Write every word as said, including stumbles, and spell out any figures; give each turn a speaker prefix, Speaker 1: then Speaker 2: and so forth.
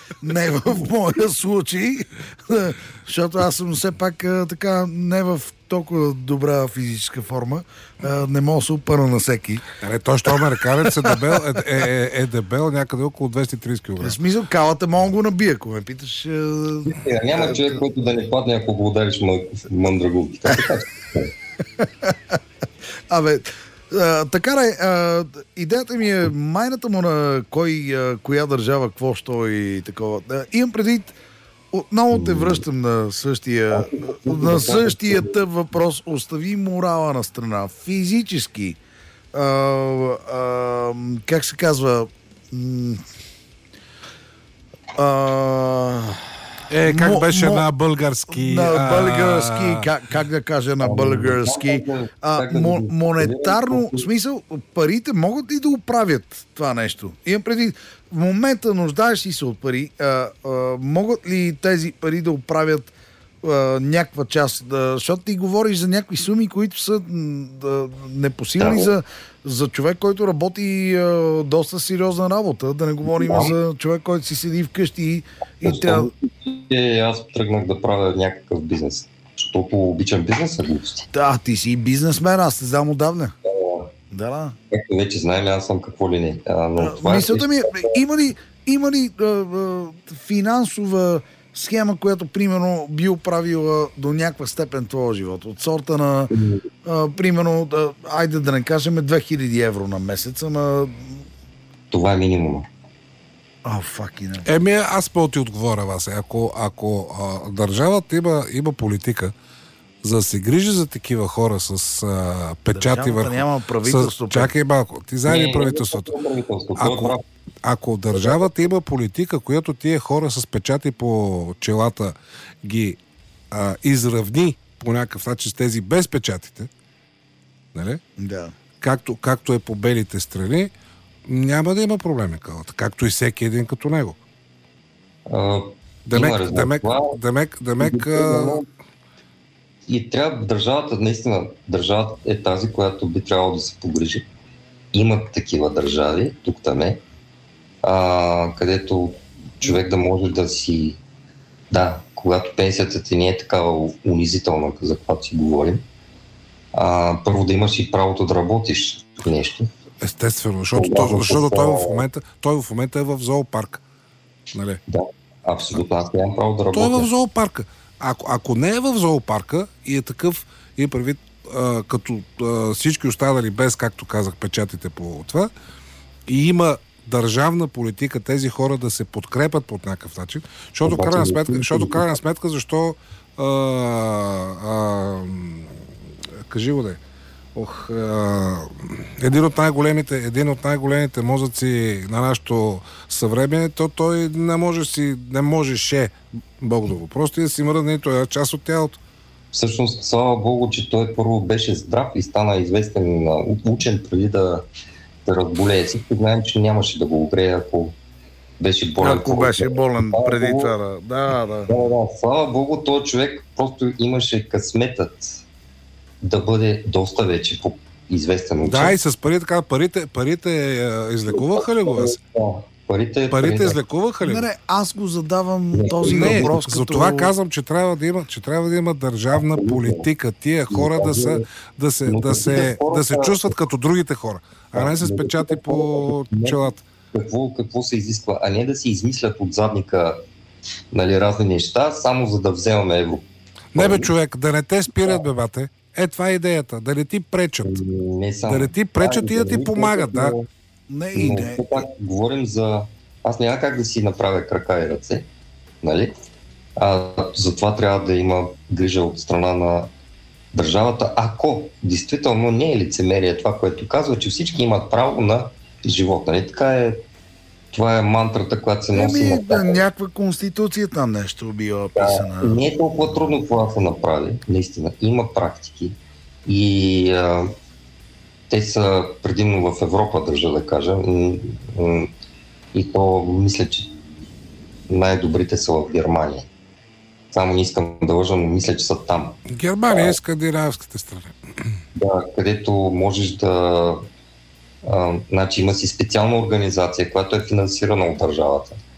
Speaker 1: Не в моя случай, защото аз съм все пак така не в толкова добра физическа форма. Не мога да се опъна на всеки.
Speaker 2: Не, той, що американец е дебел, е, е, е, е дебел някъде около двеста и трийсет килограма.
Speaker 1: В смисъл, калата мога го набия, ако ме питаш.
Speaker 3: Е, няма човек, който да не падне, ако го удариш мъндрагулки.
Speaker 1: Абе, а, така да а, идеята ми е майната му на кой, а, коя държава, какво, що и такова. А, имам предвид, отново те връщам на същия, на същия тъп въпрос. Остави морала на страна. Физически, а, а, как се казва, м- а,
Speaker 2: Е, как
Speaker 1: Мо,
Speaker 2: беше
Speaker 1: мо,
Speaker 2: на български?
Speaker 1: На български, как, как да кажа на български? А, мо, монетарно, в смисъл, парите могат ли да оправят това нещо? Имам преди, в момента нуждаеш ли се от пари, а, а, могат ли тези пари да оправят а, някаква част? Да, защото ти говориш за някакви суми, които са да, непосилни да, за, за човек, който работи а, доста сериозна работа. Да не говорим да. за човек, който си седи вкъщи и, и трябва...
Speaker 3: Е, аз тръгнах да правя някакъв бизнес, защото обичам бизнеса глупости.
Speaker 1: Да, ти си бизнесмен, аз те знам отдавна.
Speaker 3: Да,
Speaker 1: да.
Speaker 3: Както вече знаем, аз съм какво ли не. А, но това
Speaker 1: мисълта
Speaker 3: е...
Speaker 1: ми, има ли, има ли а, а, финансова схема, която примерно би оправила до някаква степен твоя живот? От сорта на, а, примерно, да, айде да не кажем две хиляди евро на месец, ама...
Speaker 3: Това е минимум.
Speaker 1: Oh, fucking
Speaker 2: Еми, аз по ти отговоря вас. Ако, ако а, държавата има, има политика за да се грижи за такива хора с а, печати върху...
Speaker 1: няма правителство.
Speaker 2: С... Чакай малко, ти знаеш ли правителството? Ако, ако държавата има политика, която тия хора с печати по челата ги а, изравни по някакъв начин с тези без печатите, нали?
Speaker 1: Да.
Speaker 2: Както, както е по белите страни, няма да има проблеми, калата, както и всеки един като него.
Speaker 3: А,
Speaker 2: Демек, демек, демек, демек, а...
Speaker 3: И трябва държавата, наистина, държавата е тази, която би трябвало да се погрижи. Има такива държави, тук там е, а, където човек да може да си... Да, когато пенсията ти не е такава унизителна, за каквато си говорим, а, първо да имаш и правото да работиш нещо.
Speaker 2: Естествено, защото, той, защото той, в момента, той в момента е в зоопарк. Нали?
Speaker 3: Да, абсолютно. Аз нямам право да работя.
Speaker 2: Той е в зоопарка. Ако, ако не е в зоопарка и е такъв, и предвид а, като а, всички останали без, както казах, печатите по това, и има държавна политика тези хора да се подкрепят по някакъв начин, защото крайна сметка, защото крайна сметка защо а, а, кажи го да е. Ох, а, един от най-големите, един от най-големите мозъци на нашето съвремие, то той не може си, не можеше, Бог да го прости, да си мръдне, той е част от тялото.
Speaker 3: Всъщност, слава Богу, че той първо беше здрав и стана известен на учен преди да, да разболее. Всички знаем, че нямаше да го огрее, ако беше болен.
Speaker 1: Ако беше болен преди това, да. Да, да.
Speaker 3: Да, да. Слава Богу, този човек просто имаше късметът да бъде доста вече по-известен учен.
Speaker 2: Да, и с пари, така, парите, парите е, излекуваха ли го вас?
Speaker 3: Да, парите,
Speaker 2: парите излекуваха ли го?
Speaker 1: Не, не, аз го задавам този
Speaker 2: не,
Speaker 1: въпрос.
Speaker 2: За като... това казвам, че трябва да има, че трябва да има държавна политика. Тия хора да, са, да, се, да, се, да се чувстват като другите хора, а не се спечати по челата.
Speaker 3: Какво, какво се изисква, а не да си измислят от задника, нали, разни неща, само за да вземаме евро.
Speaker 2: Не бе, човек, да не те спират, бе, бате. Е, това е идеята. Да не ти пречат.
Speaker 3: Не само.
Speaker 2: Да не ти пречат да, и да ти помагат, да.
Speaker 1: Не, и не.
Speaker 3: Пак, говорим за... Аз няма как да си направя крака и ръце, нали? А, затова трябва да има грижа от страна на държавата. Ако действително не е лицемерие това, което казва, че всички имат право на живот, нали? Така е. Това е мантрата, която се носи.
Speaker 1: Еми, да, някаква конституция там нещо била писана.
Speaker 3: Да, не е толкова трудно това да се направи, наистина. Има практики и а, те са предимно в Европа, държа да кажа. И то мисля, че най-добрите са в Германия. Само не искам да лъжа, но мисля, че са там.
Speaker 2: Германия е скандинавските страни.
Speaker 3: Да, където можеш да... А, значи има си специална организация, която е финансирана от държавата.